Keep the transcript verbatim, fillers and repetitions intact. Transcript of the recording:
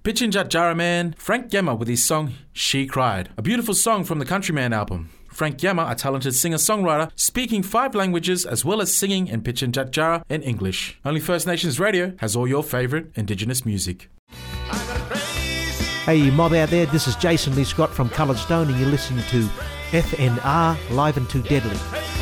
Pitchinjat Jaraman, Frank Gemma with his song She Cried, a beautiful song from the Countryman album. Frank Gemma, a talented singer-songwriter, speaking five languages as well as singing in Pitchinjat Jara in English. Only First Nations Radio has all your favourite Indigenous music. Hey, you mob out there, this is Jason Lee Scott from Coloured Stone and you're listening to F N R Live and Too Deadly.